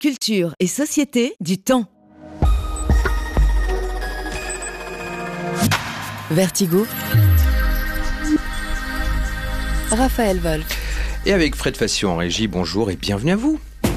culture et société du temps. Vertigo. Raphaël Wolf. Et avec Fred Facio en régie, bonjour et bienvenue à vous.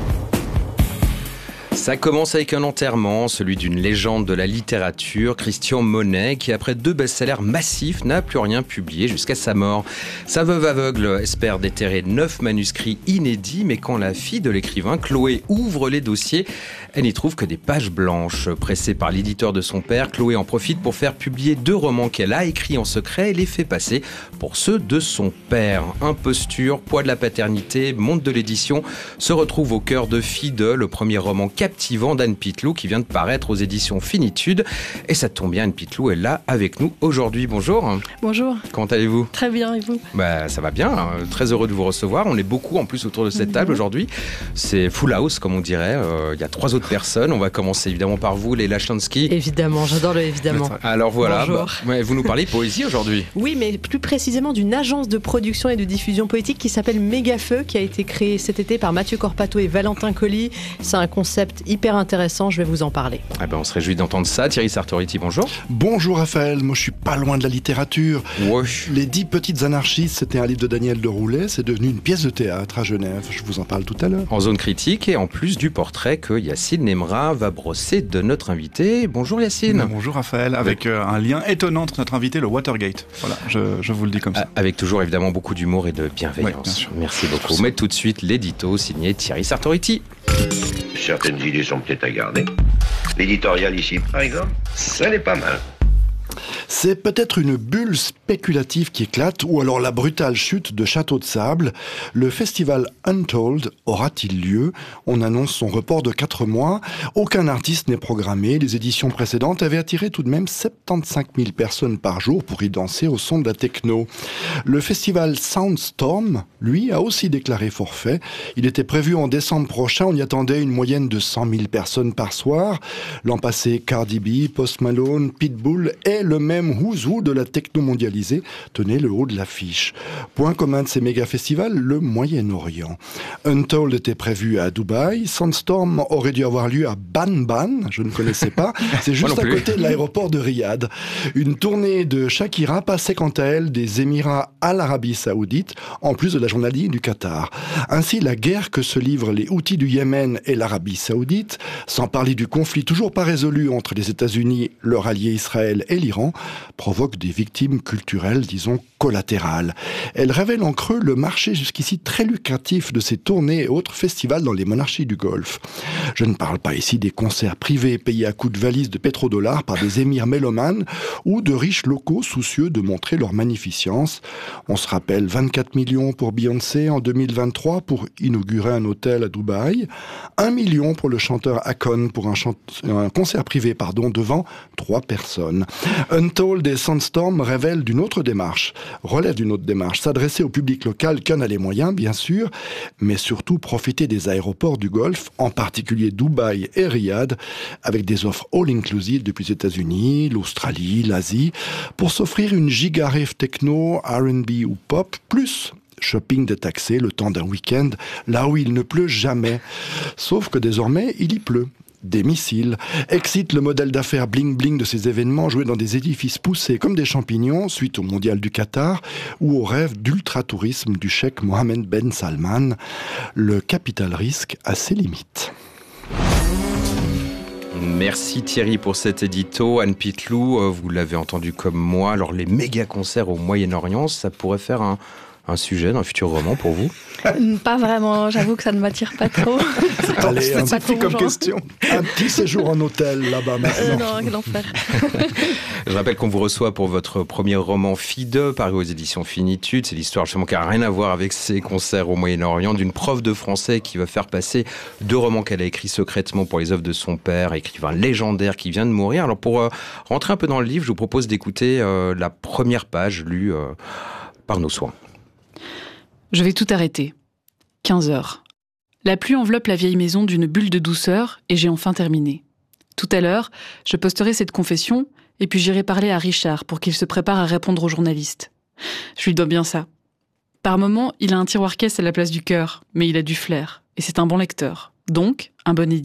Ça commence avec un enterrement, celui d'une légende de la littérature, Christian Monet, qui après 2 best-sellers massifs n'a plus rien publié jusqu'à sa mort. Sa veuve aveugle espère déterrer 9 manuscrits inédits, mais quand la fille de l'écrivain, Chloé, ouvre les dossiers, elle n'y trouve que des pages blanches. Pressée par l'éditeur de son père, Chloé en profite pour faire publier 2 romans qu'elle a écrits en secret et les fait passer pour ceux de son père. Imposture, poids de la paternité, monde de l'édition se retrouve au cœur de Fille de, le premier roman captivant d'Anne Pittelou qui vient de paraître aux éditions Finitude. Et ça tombe bien, Anne Pittelou est là avec nous aujourd'hui. Bonjour. Bonjour. Comment allez-vous ? Très bien, et vous ? Ça va bien, très heureux de vous recevoir. On est beaucoup en plus autour de cette table aujourd'hui. C'est full house comme on dirait. Il y a 3 autres personnes. On va commencer évidemment par vous, Léla Chansky. Évidemment, j'adore le évidemment. Alors voilà, Bonjour. Vous nous parlez poésie aujourd'hui. Oui, mais plus précisément d'une agence de production et de diffusion poétique qui s'appelle Mégafeu, qui a été créée cet été par Mathieu Corpato et Valentin Colli. C'est un concept hyper intéressant, je vais vous en parler. On se réjouit d'entendre ça. Thierry Sartoriti, bonjour. Bonjour Raphaël, moi je suis pas loin de la littérature. Ouais. Les 10 petites anarchistes, c'était un livre de Daniel de Roulet, c'est devenu une pièce de théâtre à Genève, je vous en parle tout à l'heure. En zone critique et en plus du portrait que Yacine Nemra va brosser de notre invité. Bonjour Yacine. Bonjour Raphaël, avec un lien étonnant entre notre invité, le Watergate. Voilà, je vous le dis comme ça. Avec toujours évidemment beaucoup d'humour et de bienveillance. Oui, merci beaucoup. Mais tout de suite, l'édito signé Thierry Sartoriti. Certaines idées sont peut-être à garder. L'éditorial ici, par exemple, ça n'est pas mal. C'est peut-être une bulle spéculative qui éclate, ou alors la brutale chute de Château de Sable. Le festival Untold aura-t-il lieu ? On annonce son report de 4 mois. Aucun artiste n'est programmé. Les éditions précédentes avaient attiré tout de même 75 000 personnes par jour pour y danser au son de la techno. Le festival Soundstorm, lui, a aussi déclaré forfait. Il était prévu en décembre prochain. On y attendait une moyenne de 100 000 personnes par soir. L'an passé, Cardi B, Post Malone, Pitbull et le même who's who de la techno mondialisée tenait le haut de l'affiche. Point commun de ces méga-festivals, le Moyen-Orient. Untold était prévu à Dubaï. Sandstorm aurait dû avoir lieu à Banban, je ne connaissais pas. C'est juste à côté de l'aéroport de Riyad. Une tournée de Shakira passait quant à elle des Émirats à l'Arabie Saoudite, en plus de la journalier du Qatar. Ainsi, la guerre que se livrent les Houthis du Yémen et l'Arabie Saoudite, sans parler du conflit toujours pas résolu entre les États-Unis, leur allié Israël et l'Iran, provoque des victimes culturelles, disons, collatérales. Elle révèle en creux le marché jusqu'ici très lucratif de ces tournées et autres festivals dans les monarchies du Golfe. Je ne parle pas ici des concerts privés payés à coups de valises de pétrodollars par des émirs mélomanes ou de riches locaux soucieux de montrer leur magnificence. On se rappelle 24 millions pour Beyoncé en 2023 pour inaugurer un hôtel à Dubaï, 1 million pour le chanteur Akon pour un concert privé devant 3 personnes. Untold et Sandstorm relèvent d'une autre démarche, s'adresser au public local qui en a les moyens, bien sûr, mais surtout profiter des aéroports du Golfe, en particulier Dubaï et Riyad, avec des offres all-inclusive depuis les États-Unis, l'Australie, l'Asie, pour s'offrir une giga rave techno, R&B ou pop, plus shopping détaxé le temps d'un week-end, là où il ne pleut jamais. Sauf que désormais, il y pleut. Des missiles excitent le modèle d'affaires bling-bling de ces événements joués dans des édifices poussés comme des champignons suite au mondial du Qatar ou au rêve d'ultra-tourisme du cheikh Mohammed Ben Salman. Le capital risque a ses limites. Merci Thierry pour cet édito. Anne Pittelou, vous l'avez entendu comme moi, alors les méga concerts au Moyen-Orient, ça pourrait faire un sujet d'un futur roman pour vous ? Pas vraiment, j'avoue que ça ne m'attire pas trop. Allez, un petit comme question. Un petit séjour en hôtel là-bas maintenant. Non, quel enfer. Je rappelle qu'on vous reçoit pour votre premier roman Fille de, paru aux éditions Finitude. C'est l'histoire justement qui n'a rien à voir avec ces concerts au Moyen-Orient, d'une prof de français qui va faire passer 2 romans qu'elle a écrits secrètement pour les œuvres de son père, écrivain légendaire qui vient de mourir. Alors pour rentrer un peu dans le livre, je vous propose d'écouter la première page lue par nos soins. Je vais tout arrêter. 15 heures. La pluie enveloppe la vieille maison d'une bulle de douceur et j'ai enfin terminé. Tout à l'heure, je posterai cette confession et puis j'irai parler à Richard pour qu'il se prépare à répondre aux journalistes. Je lui dois bien ça. Par moments, il a un tiroir-caisse à la place du cœur, mais il a du flair et c'est un bon lecteur. Donc, un bon